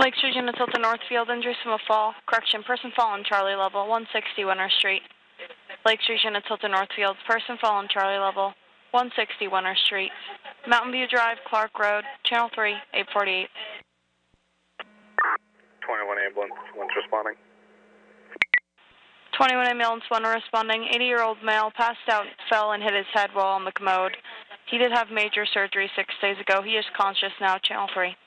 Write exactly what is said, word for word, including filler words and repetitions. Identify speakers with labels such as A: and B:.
A: Lake Street Unit Tilton Northfield, injuries from a fall. Correction, person fallen, Charlie level, one sixty Winter Street. Lake Street Unit Tilton Northfield, person fallen, Charlie level, one sixty Winter Street. Mountain View Drive, Clark Road, Channel three, eight forty-eight.
B: twenty-one ambulance, one's responding.
A: twenty-one ambulance, one responding. eighty-year-old male passed out, fell, and hit his head while on the commode. He did have major surgery six days ago. He is conscious now, Channel three.